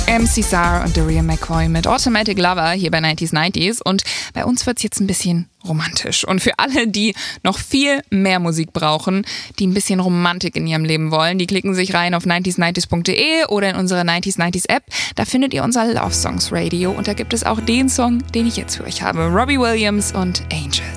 MC Sar und Daria McCoy mit Automatic Lover hier bei 90s. Und bei uns wird's jetzt ein bisschen romantisch. Und für alle, die noch viel mehr Musik brauchen, die ein bisschen Romantik in ihrem Leben wollen, die klicken sich rein auf 90s90s.de oder in unsere 90s90s App. Da findet ihr unser Love Songs Radio und da gibt es auch den Song, den ich jetzt für euch habe. Robbie Williams und Angels.